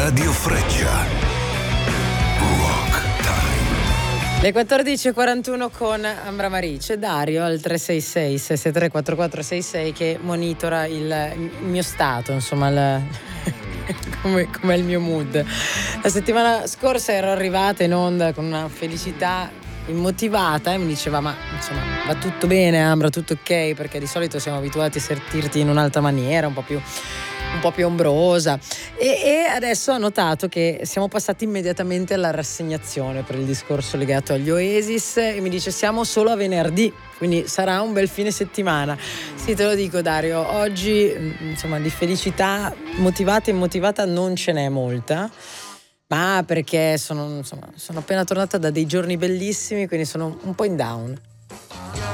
Radio Freccia. Rock Time. Le 14.41 con Ambra Marice, Dario al 366 663 4466 che monitora il mio stato, insomma come il mio mood. La settimana scorsa ero arrivata in onda con una felicità immotivata e mi diceva ma insomma va tutto bene Ambra, tutto ok, perché di solito siamo abituati a sentirti in un'altra maniera, un po' più ombrosa, e adesso ho notato che siamo passati immediatamente alla rassegnazione per il discorso legato agli Oasis e mi dice siamo solo a venerdì, quindi sarà un bel fine settimana. Sì, te lo dico Dario, oggi insomma di felicità motivata e immotivata non ce n'è molta, ma perché sono appena tornata da dei giorni bellissimi, quindi sono un po' in down.